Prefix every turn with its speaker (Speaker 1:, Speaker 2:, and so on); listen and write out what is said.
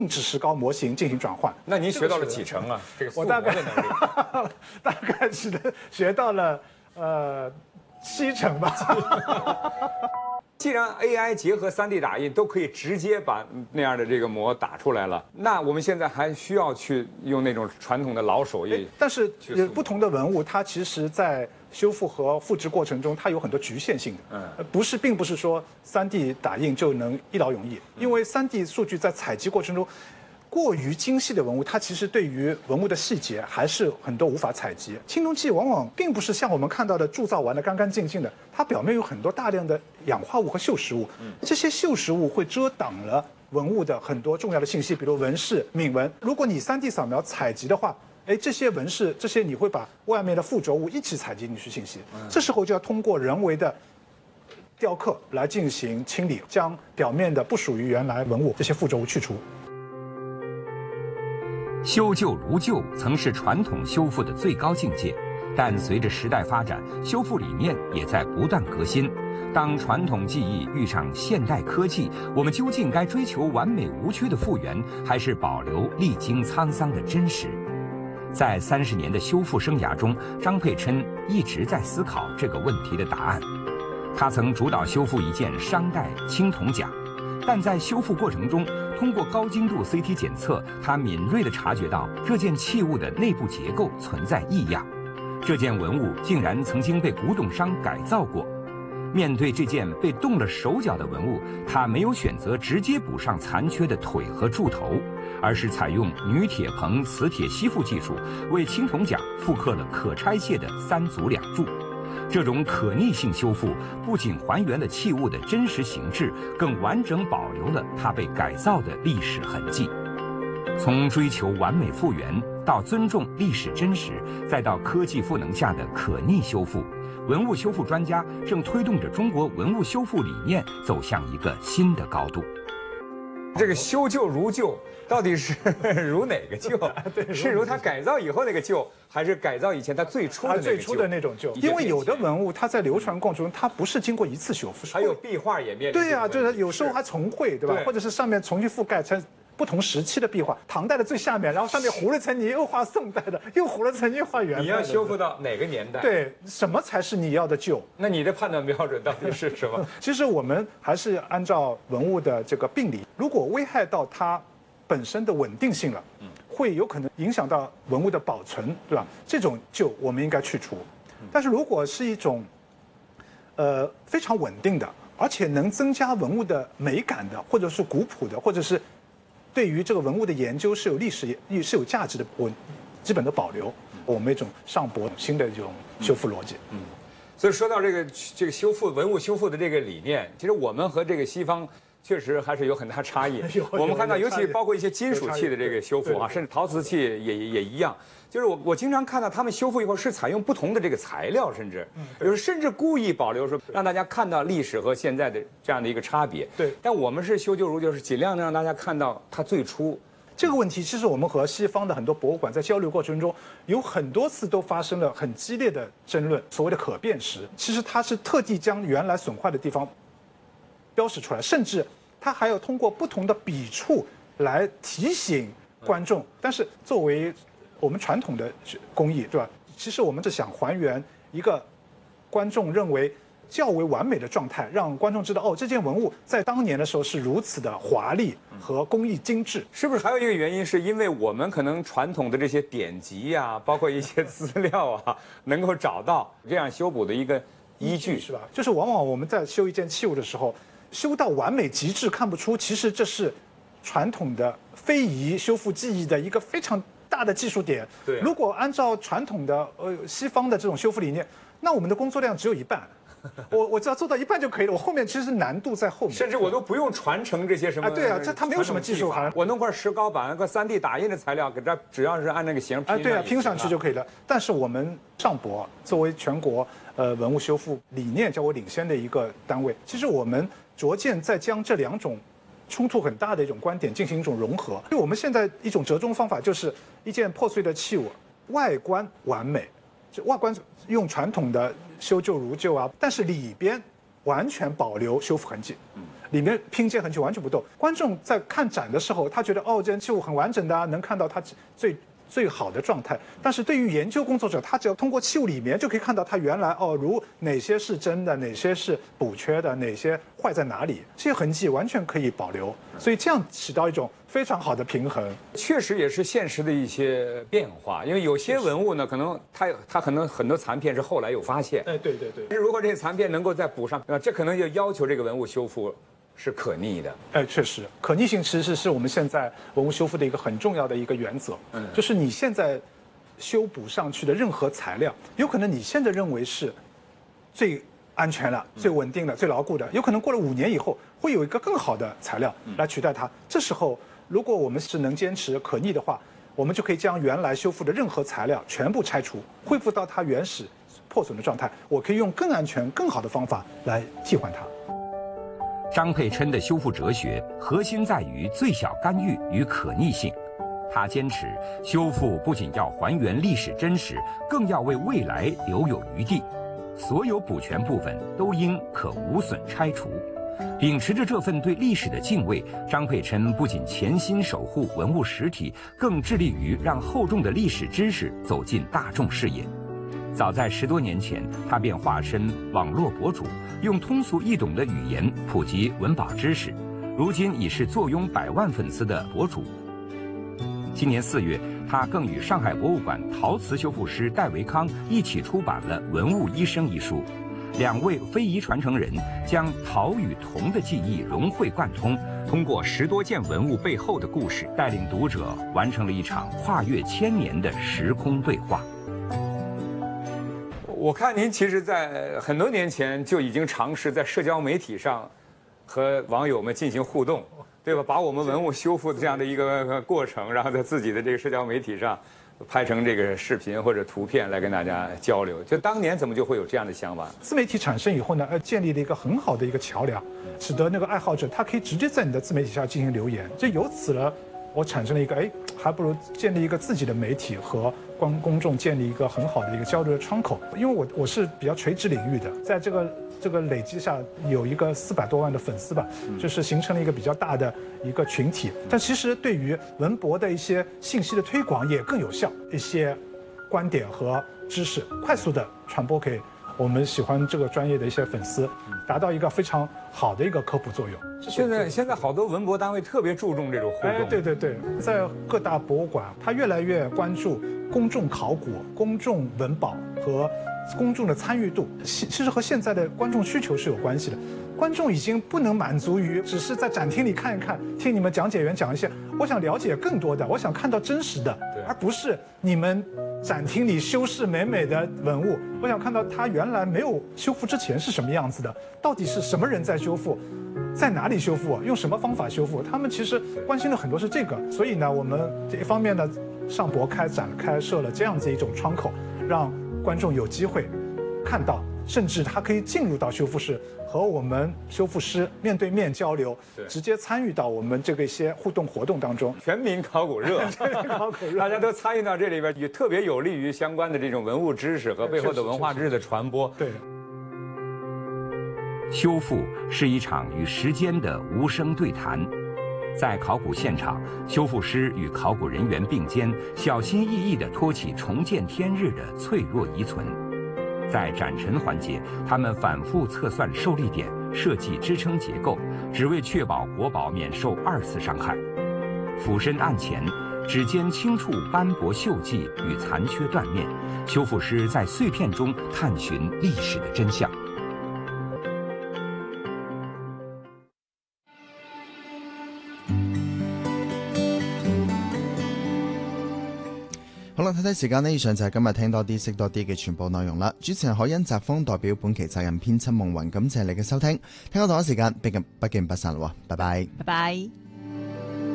Speaker 1: 定制石膏模型进行转换。
Speaker 2: 那您学到了几成啊？这个塑模的能力，
Speaker 1: 大概学到了7成吧。
Speaker 2: 既然 AI 结合3D 打印都可以直接把那样的这个模打出来了，那我们现在还需要去用那种传统的老手艺。
Speaker 1: 但是不同的文物，它其实在修复和复制过程中，它有很多局限性的。并不是说3D 打印就能一劳永逸，因为3D 数据在采集过程中。过于精细的文物，它其实对于文物的细节还是很多无法采集。青铜器往往并不是像我们看到的铸造完的干干净净的，它表面有很多大量的氧化物和锈蚀物。这些锈蚀物会遮挡了文物的很多重要的信息，比如纹饰、铭文。如果你3D 扫描采集的话，这些纹饰你会把外面的附着物一起采集进去信息。这时候就要通过人为的雕刻来进行清理，将表面的不属于原来文物这些附着物去除。
Speaker 3: 修旧如旧曾是传统修复的最高境界，但随着时代发展，修复理念也在不断革新。当传统技艺遇上现代科技，我们究竟该追求完美无缺的复原，还是保留历经沧桑的真实？在30年的修复生涯中，张佩琛一直在思考这个问题的答案。他曾主导修复一件商代青铜甲，但在修复过程中，通过高精度 CT 检测，他敏锐地察觉到这件器物的内部结构存在异样，这件文物竟然曾经被古董商改造过。面对这件被动了手脚的文物，他没有选择直接补上残缺的腿和柱头，而是采用女铁棚磁铁吸附技术，为青铜甲复刻了可拆卸的3组2柱。这种可逆性修复不仅还原了器物的真实形制，更完整保留了它被改造的历史痕迹。从追求完美复原到尊重历史真实，再到科技赋能下的可逆修复，文物修复专家正推动着中国文物修复理念走向一个新的高度。
Speaker 2: 这个修旧如旧，到底是如哪个旧？是如它改造以后那个旧，还是改造以前它最初的那个旧？
Speaker 1: 最初的那种旧。因为有的文物它在流传过程中，它不是经过一次修复，
Speaker 2: 还有壁画也面临。
Speaker 1: 对呀，就是有时候还重绘，对吧？或者是上面重新覆盖成不同时期的壁画，唐代的最下面，然后上面糊了层泥，又画宋代的，又糊了层泥画元代的。
Speaker 2: 你要修复到哪个年代？
Speaker 1: 对，什么才是你要的旧？
Speaker 2: 那你的判断标准到底是什么？
Speaker 1: 其实我们还是按照文物的这个病理，如果危害到它本身的稳定性了，会有可能影响到文物的保存，对吧？这种旧我们应该去除。但是如果是一种非常稳定的，而且能增加文物的美感的，或者是古朴的，或者是对于这个文物的研究是有历史是有价值的，我基本的保留。我们一种上博新的这种修复逻辑。
Speaker 2: 所以说到这个修复文物修复的这个理念，其实我们和这个西方确实还是有很大差异。我们看到，尤其包括一些金属器的这个修复啊，甚至陶瓷器也一样。就是我经常看到他们修复以后是采用不同的这个材料，甚至故意保留说让大家看到历史和现在的这样的一个差别。
Speaker 1: 对，
Speaker 2: 但我们是修旧如旧，是尽量能让大家看到它最初。
Speaker 1: 这个问题其实我们和西方的很多博物馆在交流过程中，有很多次都发生了很激烈的争论。所谓的可辨识，其实它是特地将原来损坏的地方标识出来，甚至它还要通过不同的笔触来提醒观众。但是作为我们传统的工艺，对吧？其实我们是想还原一个观众认为较为完美的状态，让观众知道，这件文物在当年的时候是如此的华丽和工艺精致。
Speaker 2: 是不是还有一个原因，是因为我们可能传统的这些典籍啊，包括一些资料啊，能够找到这样修补的一个依据，
Speaker 1: 是吧？就是往往我们在修一件器物的时候，修到完美极致看不出，其实这是传统的非遗修复技艺的一个非常大的技术点。
Speaker 2: 对，
Speaker 1: 如果按照传统的西方的这种修复理念，那我们的工作量只有一半。我只要做到一半就可以了，我后面其实难度在后面，
Speaker 2: 甚至我都不用传承这些什么。
Speaker 1: 对啊，它没有什么技术含。
Speaker 2: 我弄块石膏板和3D 打印的材料，给它只要是按那个形拼。
Speaker 1: 对啊，拼上去就可以了。但是我们上博作为全国文物修复理念较为领先的一个单位，其实我们逐渐在将这2种冲突很大的一种观点进行一种融合。因为我们现在一种折中方法就是一件破碎的器物，外观完美，外观用传统的修旧如旧啊，但是里边完全保留修复痕迹。 里面拼接很久完全不动。观众在看展的时候，他觉得哦，这器物很完整的啊，能看到它最好的状态。但是对于研究工作者，他只要通过器物里面就可以看到它原来如哪些是真的，哪些是补缺的，哪些坏在哪里，这些痕迹完全可以保留。所以这样起到一种非常好的平衡。
Speaker 2: 确实也是现实的一些变化，因为有些文物呢，可能它可能很多残片是后来有发现。
Speaker 1: 对。
Speaker 2: 但是如果这些残片能够再补上，这可能就要求这个文物修复是可逆的。
Speaker 1: 确实，可逆性其实是我们现在文物修复的一个很重要的一个原则。就是你现在修补上去的任何材料，有可能你现在认为是最安全了、最稳定的、最牢固的，有可能过了5年以后，会有一个更好的材料来取代它。这时候，如果我们是能坚持可逆的话，我们就可以将原来修复的任何材料全部拆除，恢复到它原始破损的状态。我可以用更安全、更好的方法来替换它。
Speaker 3: 张佩琛的修复哲学核心在于最小干预与可逆性。他坚持修复不仅要还原历史真实，更要为未来留有余地。所有补全部分都应可无损拆除。秉持着这份对历史的敬畏，张佩琛不仅潜心守护文物实体，更致力于让厚重的历史知识走进大众视野。早在10多年前，他便化身网络博主，用通俗易懂的语言普及文保知识，如今已是坐拥100万粉丝的博主。今年4月，他更与上海博物馆陶瓷修复师戴维康一起出版了《文物医生》一书。2位非遗传承人将陶与铜的技艺融会贯通，通过10多件文物背后的故事，带领读者完成了一场跨越1000年的时空对话。
Speaker 2: 我看您其实在很多年前就已经尝试在社交媒体上和网友们进行互动，对吧？把我们文物修复的这样的一个过程，然后在自己的这个社交媒体上拍成这个视频或者图片来跟大家交流。就当年怎么就会有这样的想法？
Speaker 1: 自媒体产生以后呢，建立了一个很好的一个桥梁，使得那个爱好者他可以直接在你的自媒体下进行留言。就由此了，我产生了一个还不如建立一个自己的媒体和公众建立一个很好的一个交流的窗口。因为我是比较垂直领域的，在这个累积下有一个400多万的粉丝吧，就是形成了一个比较大的一个群体。但其实对于文博的一些信息的推广也更有效，一些观点和知识快速的传播给我们喜欢这个专业的一些粉丝，达到一个非常好的一个科普作用。
Speaker 2: 现在好多文博单位特别注重这种互动。
Speaker 1: 对，在各大博物馆，它越来越关注公众考古、公众文保和公众的参与度，其实和现在的观众需求是有关系的。观众已经不能满足于只是在展厅里看一看，听你们讲解员讲一些，我想了解更多的，我想看到真实的，而不是你们展厅里修饰美美的文物。我想看到它原来没有修复之前是什么样子的，到底是什么人在修复，在哪里修复，用什么方法修复，他们其实关心的很多是这个。所以呢，我们这一方面呢，上博开设了这样子一种窗口，让观众有机会看到，甚至他可以进入到修复室，和我们修复师面对面交流，直接参与到我们这个一些互动活动当中。
Speaker 2: 全民考古热，大家都参与到这里边，也特别有利于相关的这种文物知识和背后的文化知识的传播。
Speaker 1: 对。
Speaker 3: 修复是一场与时间的无声对谈。在考古现场，修复师与考古人员并肩，小心翼翼地托起重见天日的脆弱遗存。在展陈环节，他们反复测算受力点，设计支撑结构，只为确保国宝免受2次伤害。俯身案前，指尖轻触斑驳锈迹与残缺断面，修复师在碎片中探寻历史的真相。
Speaker 4: 好啦，睇睇時間呢，以上就係今日聽多啲識多啲嘅全部內容啦。主持人海欣、澤峰代表本期責任編輯夢雲，感謝你嘅收聽。聽到同一時間，不見不散啦，拜拜。
Speaker 5: 拜拜。